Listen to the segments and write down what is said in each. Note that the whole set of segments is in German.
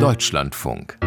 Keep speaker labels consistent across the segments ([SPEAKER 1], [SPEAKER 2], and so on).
[SPEAKER 1] Deutschlandfunk.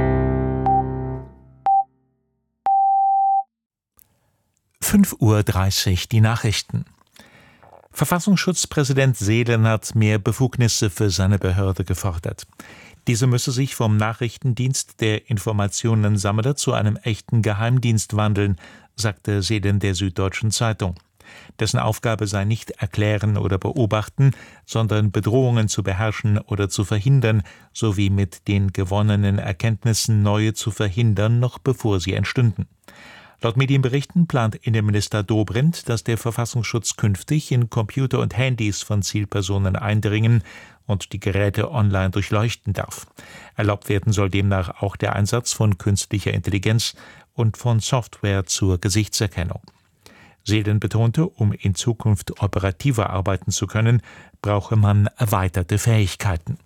[SPEAKER 2] Uhr die Nachrichten. Verfassungsschutzpräsident Seelen hat mehr Befugnisse für seine Behörde gefordert. Diese müsse sich vom Nachrichtendienst der Informationensammler zu einem echten Geheimdienst wandeln, sagte Seelen der Süddeutschen Zeitung. Dessen Aufgabe sei nicht erklären oder beobachten, sondern Bedrohungen zu beherrschen oder zu verhindern, sowie mit den gewonnenen Erkenntnissen neue zu verhindern, noch bevor sie entstünden. Laut Medienberichten plant Innenminister Dobrindt, dass der Verfassungsschutz künftig in Computer und Handys von Zielpersonen eindringen und die Geräte online durchleuchten darf. Erlaubt werden soll demnach auch der Einsatz von künstlicher Intelligenz und von Software zur Gesichtserkennung. Seelen betonte, um in Zukunft operativer arbeiten zu können, brauche man erweiterte Fähigkeiten.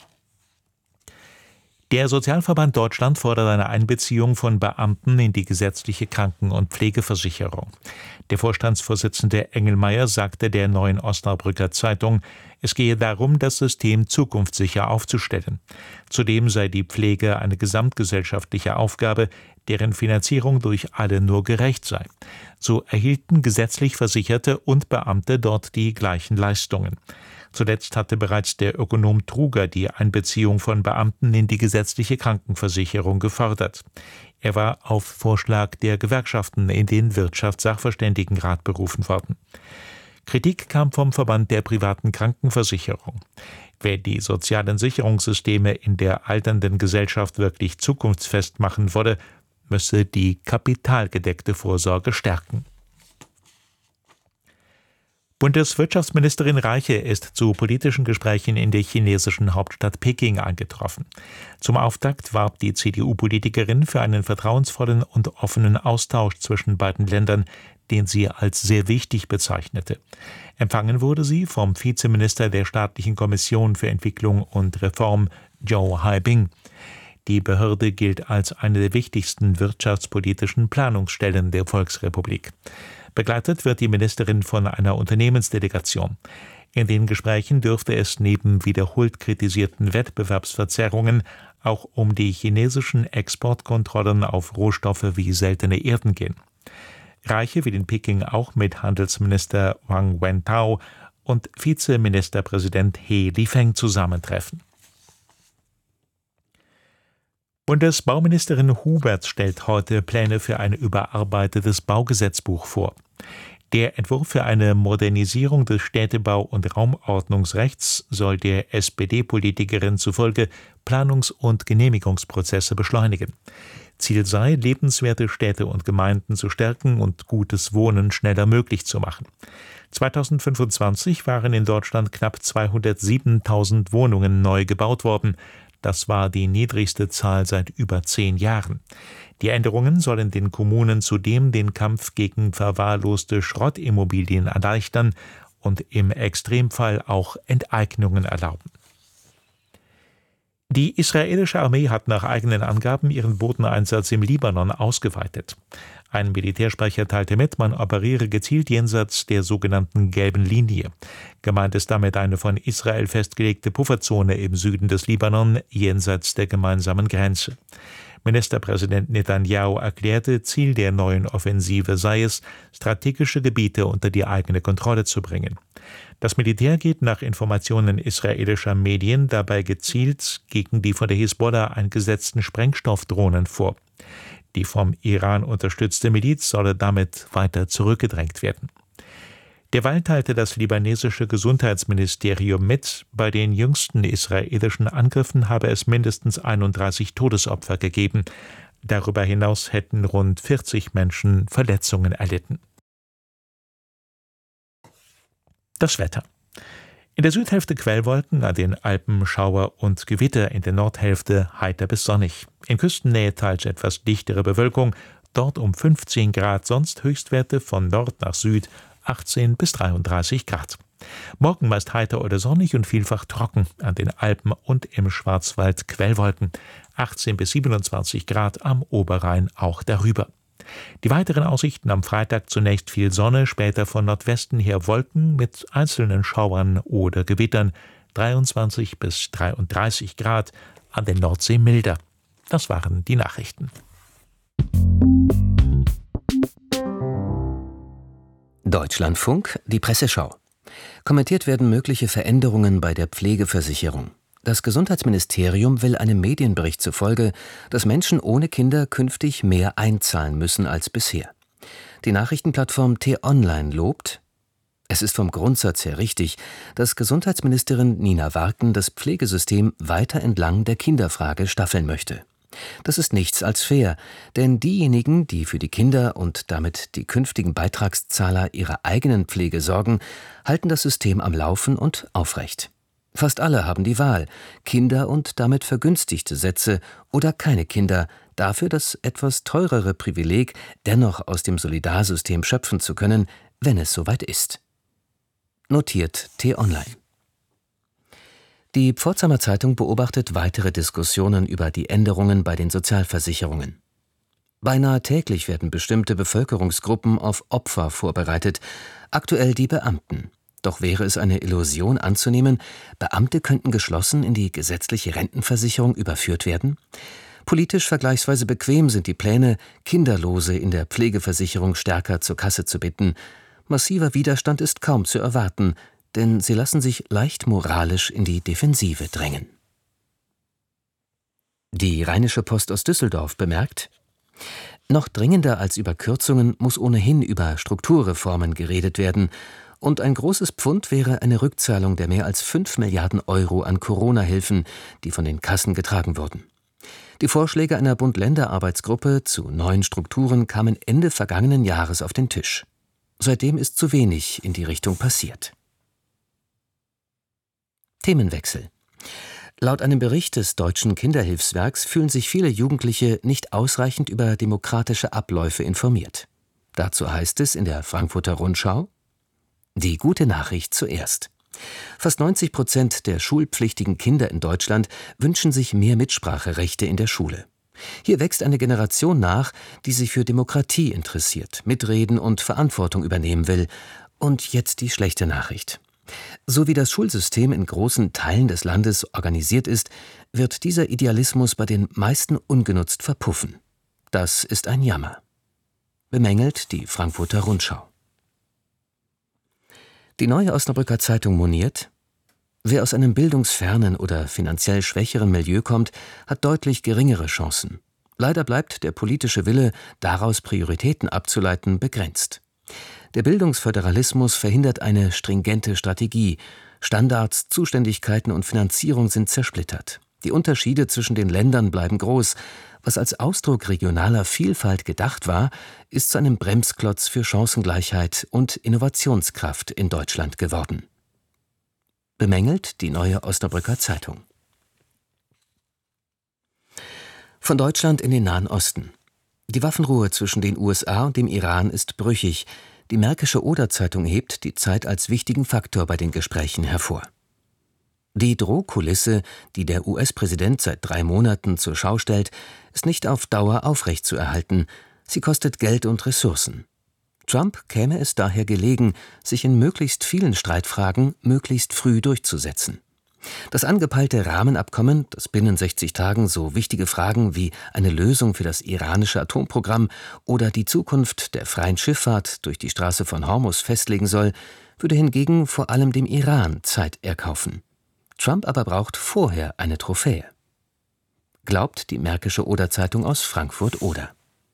[SPEAKER 2] Der Sozialverband Deutschland fordert eine Einbeziehung von Beamten in die gesetzliche Kranken- und Pflegeversicherung. Der Vorstandsvorsitzende Engelmeier sagte der Neuen Osnabrücker Zeitung, es gehe darum, das System zukunftssicher aufzustellen. Zudem sei die Pflege eine gesamtgesellschaftliche Aufgabe, deren Finanzierung durch alle nur gerecht sei. So erhielten gesetzlich Versicherte und Beamte dort die gleichen Leistungen. Zuletzt hatte bereits der Ökonom Truger die Einbeziehung von Beamten in die gesetzliche Krankenversicherung gefordert. Er war auf Vorschlag der Gewerkschaften in den Wirtschaftssachverständigenrat berufen worden. Kritik kam vom Verband der privaten Krankenversicherung. Wer die sozialen Sicherungssysteme in der alternden Gesellschaft wirklich zukunftsfest machen wolle, müsse die kapitalgedeckte Vorsorge stärken. Bundeswirtschaftsministerin Reiche ist zu politischen Gesprächen in der chinesischen Hauptstadt Peking eingetroffen. Zum Auftakt warb die CDU-Politikerin für einen vertrauensvollen und offenen Austausch zwischen beiden Ländern, den sie als sehr wichtig bezeichnete. Empfangen wurde sie vom Vizeminister der Staatlichen Kommission für Entwicklung und Reform, Zhou Haibing. Die Behörde gilt als eine der wichtigsten wirtschaftspolitischen Planungsstellen der Volksrepublik. Begleitet wird die Ministerin von einer Unternehmensdelegation. In den Gesprächen dürfte es neben wiederholt kritisierten Wettbewerbsverzerrungen auch um die chinesischen Exportkontrollen auf Rohstoffe wie seltene Erden gehen. Reiche will in Peking auch mit Handelsminister Wang Wentao und Vizeministerpräsident He Lifeng zusammentreffen. Bundesbauministerin Huberts stellt heute Pläne für ein überarbeitetes Baugesetzbuch vor. Der Entwurf für eine Modernisierung des Städtebau- und Raumordnungsrechts soll der SPD-Politikerin zufolge Planungs- und Genehmigungsprozesse beschleunigen. Ziel sei, lebenswerte Städte und Gemeinden zu stärken und gutes Wohnen schneller möglich zu machen. 2025 waren in Deutschland knapp 207.000 Wohnungen neu gebaut worden. Das war die niedrigste Zahl seit über 10 Jahren. Die Änderungen sollen den Kommunen zudem den Kampf gegen verwahrloste Schrottimmobilien erleichtern und im Extremfall auch Enteignungen erlauben. Die israelische Armee hat nach eigenen Angaben ihren Bodeneinsatz im Libanon ausgeweitet. Ein Militärsprecher teilte mit, man operiere gezielt jenseits der sogenannten gelben Linie. Gemeint ist damit eine von Israel festgelegte Pufferzone im Süden des Libanon, jenseits der gemeinsamen Grenze. Ministerpräsident Netanyahu erklärte, Ziel der neuen Offensive sei es, strategische Gebiete unter die eigene Kontrolle zu bringen. Das Militär geht nach Informationen israelischer Medien dabei gezielt gegen die von der Hisbollah eingesetzten Sprengstoffdrohnen vor. Die vom Iran unterstützte Miliz solle damit weiter zurückgedrängt werden. Derweil teilte das libanesische Gesundheitsministerium mit, bei den jüngsten israelischen Angriffen habe es mindestens 31 Todesopfer gegeben. Darüber hinaus hätten rund 40 Menschen Verletzungen erlitten. Das Wetter. In der Südhälfte Quellwolken, an den Alpen Schauer und Gewitter, in der Nordhälfte heiter bis sonnig. In Küstennähe teils etwas dichtere Bewölkung, dort um 15 Grad, sonst Höchstwerte von Nord nach Süd 18 bis 33 Grad. Morgen meist heiter oder sonnig und vielfach trocken, an den Alpen und im Schwarzwald Quellwolken, 18 bis 27 Grad, am Oberrhein auch darüber. Die weiteren Aussichten am Freitag: zunächst viel Sonne, später von Nordwesten her Wolken mit einzelnen Schauern oder Gewittern, 23 bis 33 Grad, an der Nordsee milder. Das waren die Nachrichten.
[SPEAKER 1] Deutschlandfunk, die Presseschau. Kommentiert werden mögliche Veränderungen bei der Pflegeversicherung. Das Gesundheitsministerium will einem Medienbericht zufolge, dass Menschen ohne Kinder künftig mehr einzahlen müssen als bisher. Die Nachrichtenplattform T-Online lobt: Es ist vom Grundsatz her richtig, dass Gesundheitsministerin Nina Warken das Pflegesystem weiter entlang der Kinderfrage staffeln möchte. Das ist nichts als fair, denn diejenigen, die für die Kinder und damit die künftigen Beitragszahler ihrer eigenen Pflege sorgen, halten das System am Laufen und aufrecht. Fast alle haben die Wahl: Kinder und damit vergünstigte Sätze oder keine Kinder, dafür das etwas teurere Privileg, dennoch aus dem Solidarsystem schöpfen zu können, wenn es soweit ist. Notiert T-Online. Die Pforzheimer Zeitung beobachtet weitere Diskussionen über die Änderungen bei den Sozialversicherungen. Beinahe täglich werden bestimmte Bevölkerungsgruppen auf Opfer vorbereitet, aktuell die Beamten. Doch wäre es eine Illusion anzunehmen, Beamte könnten geschlossen in die gesetzliche Rentenversicherung überführt werden? Politisch vergleichsweise bequem sind die Pläne, Kinderlose in der Pflegeversicherung stärker zur Kasse zu bitten. Massiver Widerstand ist kaum zu erwarten, denn sie lassen sich leicht moralisch in die Defensive drängen. Die Rheinische Post aus Düsseldorf bemerkt: Noch dringender als über Kürzungen muss ohnehin über Strukturreformen geredet werden, und ein großes Pfund wäre eine Rückzahlung der mehr als 5 Milliarden Euro an Corona-Hilfen, die von den Kassen getragen wurden. Die Vorschläge einer Bund-Länder-Arbeitsgruppe zu neuen Strukturen kamen Ende vergangenen Jahres auf den Tisch. Seitdem ist zu wenig in die Richtung passiert. Themenwechsel. Laut einem Bericht des Deutschen Kinderhilfswerks fühlen sich viele Jugendliche nicht ausreichend über demokratische Abläufe informiert. Dazu heißt es in der Frankfurter Rundschau: Die gute Nachricht zuerst. Fast 90% der schulpflichtigen Kinder in Deutschland wünschen sich mehr Mitspracherechte in der Schule. Hier wächst eine Generation nach, die sich für Demokratie interessiert, mitreden und Verantwortung übernehmen will. Und jetzt die schlechte Nachricht. So wie das Schulsystem in großen Teilen des Landes organisiert ist, wird dieser Idealismus bei den meisten ungenutzt verpuffen. Das ist ein Jammer. Bemängelt die Frankfurter Rundschau. Die Neue Osnabrücker Zeitung moniert: Wer aus einem bildungsfernen oder finanziell schwächeren Milieu kommt, hat deutlich geringere Chancen. Leider bleibt der politische Wille, daraus Prioritäten abzuleiten, begrenzt. Der Bildungsföderalismus verhindert eine stringente Strategie. Standards, Zuständigkeiten und Finanzierung sind zersplittert. Die Unterschiede zwischen den Ländern bleiben groß. Was als Ausdruck regionaler Vielfalt gedacht war, ist zu einem Bremsklotz für Chancengleichheit und Innovationskraft in Deutschland geworden. Bemängelt die Neue Osnabrücker Zeitung. Von Deutschland in den Nahen Osten. Die Waffenruhe zwischen den USA und dem Iran ist brüchig. Die Märkische Oder-Zeitung hebt die Zeit als wichtigen Faktor bei den Gesprächen hervor. Die Drohkulisse, die der US-Präsident seit 3 Monaten zur Schau stellt, ist nicht auf Dauer aufrechtzuerhalten. Sie kostet Geld und Ressourcen. Trump käme es daher gelegen, sich in möglichst vielen Streitfragen möglichst früh durchzusetzen. Das angepeilte Rahmenabkommen, das binnen 60 Tagen so wichtige Fragen wie eine Lösung für das iranische Atomprogramm oder die Zukunft der freien Schifffahrt durch die Straße von Hormuz festlegen soll, würde hingegen vor allem dem Iran Zeit erkaufen. Trump aber braucht vorher eine Trophäe. Glaubt die Märkische Oder-Zeitung aus Frankfurt-Oder.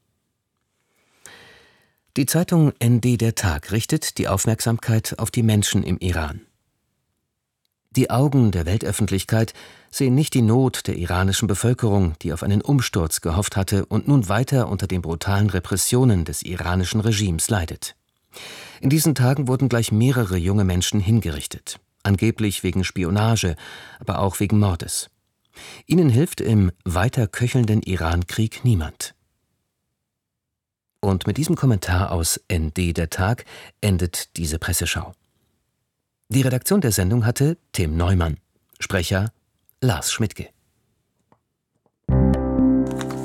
[SPEAKER 1] Die Zeitung ND der Tag richtet die Aufmerksamkeit auf die Menschen im Iran. Die Augen der Weltöffentlichkeit sehen nicht die Not der iranischen Bevölkerung, die auf einen Umsturz gehofft hatte und nun weiter unter den brutalen Repressionen des iranischen Regimes leidet. In diesen Tagen wurden gleich mehrere junge Menschen hingerichtet, angeblich wegen Spionage, aber auch wegen Mordes. Ihnen hilft im weiter köchelnden Irankrieg niemand. Und mit diesem Kommentar aus ND der Tag endet diese Presseschau. Die Redaktion der Sendung hatte Tim Neumann. Sprecher Lars Schmidtke.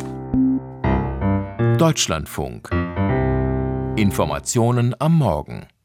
[SPEAKER 3] Deutschlandfunk. Informationen am Morgen.